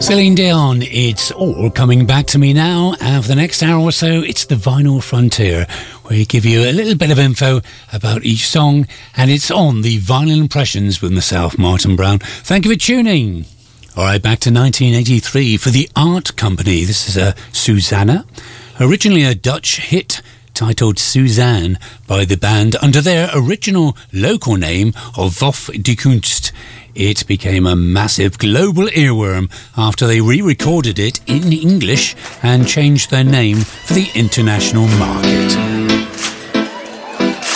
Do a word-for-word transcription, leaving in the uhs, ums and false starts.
Celine Dion, it's all coming back to me now, and for the next hour or so, it's the Vinyl Frontier, where we give you a little bit of info about each song, and it's on the Vinyl Impressions with myself, Martin Brown. Thank you for tuning. All right, back to nineteen eighty-three for the Art Company. This is a Susanna, originally a Dutch hit titled Suzanne by the band under their original local name of Hof de Kunst. It became a massive global earworm after they re-recorded it in English and changed their name for the international market.